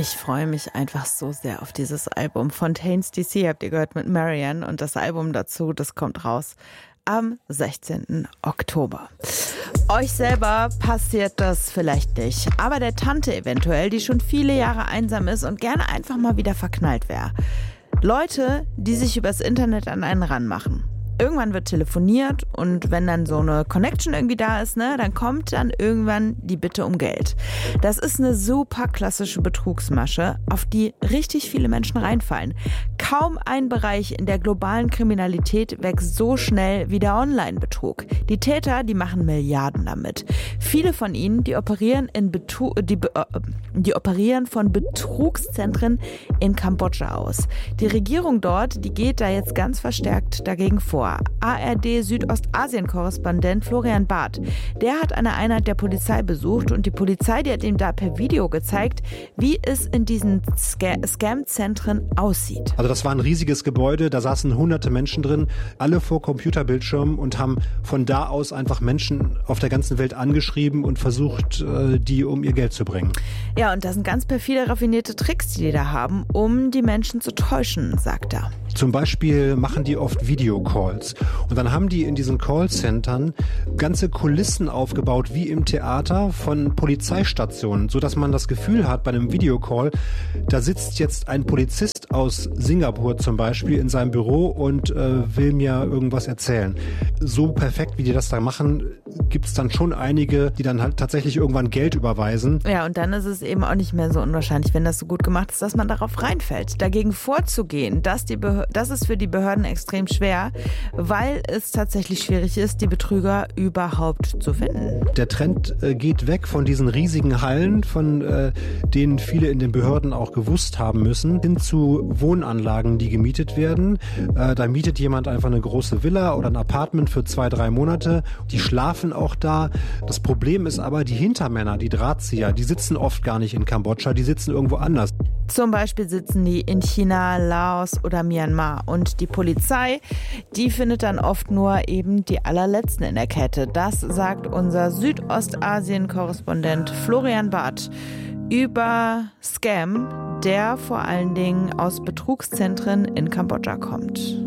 Ich freue mich einfach so sehr auf dieses Album. Fontaines DC habt ihr gehört mit Marianne und das Album dazu, das kommt raus am 16. Oktober. Euch selber passiert das vielleicht nicht, aber der Tante eventuell, die schon viele Jahre einsam ist und gerne einfach mal wieder verknallt wäre. Leute, die sich übers Internet an einen ranmachen. Irgendwann wird telefoniert und wenn dann so eine Connection irgendwie da ist, dann kommt dann irgendwann die Bitte um Geld. Das ist eine super klassische Betrugsmasche, auf die richtig viele Menschen reinfallen. Kaum ein Bereich in der globalen Kriminalität wächst so schnell wie der Online-Betrug. Die Täter, die machen Milliarden damit. Viele von ihnen, die operieren von Betrugszentren in Kambodscha aus. Die Regierung dort, die geht da jetzt ganz verstärkt dagegen vor. ARD Südostasien-Korrespondent Florian Barth, der hat eine Einheit der Polizei besucht und die Polizei, die hat ihm da per Video gezeigt, wie es in diesen Scam-Zentren aussieht. Also das war ein riesiges Gebäude, da saßen hunderte Menschen drin, alle vor Computerbildschirmen und haben von da aus einfach Menschen auf der ganzen Welt angeschrieben und versucht, die um ihr Geld zu bringen. Ja, und das sind ganz perfide, raffinierte Tricks, die da haben, um die Menschen zu täuschen, sagt er. Zum Beispiel machen die oft Videocalls. Und dann haben die in diesen Callcentern ganze Kulissen aufgebaut, wie im Theater, von Polizeistationen, sodass man das Gefühl hat bei einem Videocall, da sitzt jetzt ein Polizist aus Singapur zum Beispiel in seinem Büro und will mir irgendwas erzählen. So perfekt, wie die das da machen, gibt es dann schon einige, die dann halt tatsächlich irgendwann Geld überweisen. Ja, und dann ist es eben auch nicht mehr so unwahrscheinlich, wenn das so gut gemacht ist, dass man darauf reinfällt. Dagegen vorzugehen, das ist für die Behörden extrem schwer, weil es tatsächlich schwierig ist, die Betrüger überhaupt zu finden. Der Trend geht weg von diesen riesigen Hallen, von denen viele in den Behörden auch gewusst haben müssen, hin zu Wohnanlagen, die gemietet werden. Da mietet jemand einfach eine große Villa oder ein Apartment für 2-3 Monate. Die schlafen auch da. Das Problem ist aber, die Hintermänner, die Drahtzieher, die sitzen oft gar nicht in Kambodscha, die sitzen irgendwo anders. Zum Beispiel sitzen die in China, Laos oder Myanmar. Und die Polizei, die findet dann oft nur eben die allerletzten in der Kette. Das sagt unser Südostasien-Korrespondent Florian Barth über Scam, der vor allen Dingen aus Betrugszentren in Kambodscha kommt.